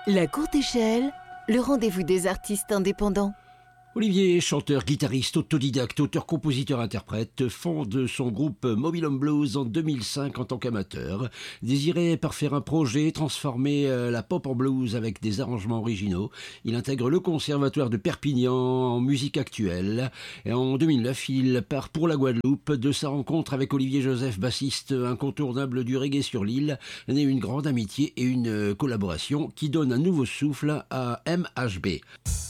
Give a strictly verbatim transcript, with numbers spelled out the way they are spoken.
La courte échelle, le rendez-vous des artistes indépendants. Olivier, chanteur, guitariste, autodidacte, auteur-compositeur-interprète, fonde son groupe Mobile Home Blues en deux mille cinq en tant qu'amateur. Désiré par faire un projet, transformer la pop en blues avec des arrangements originaux, il intègre le conservatoire de Perpignan en musique actuelle. Et en deux mille neuf, il part pour la Guadeloupe. De sa rencontre avec Olivier Joseph, bassiste incontournable du reggae sur l'île, naît une grande amitié et une collaboration qui donne un nouveau souffle à M H B.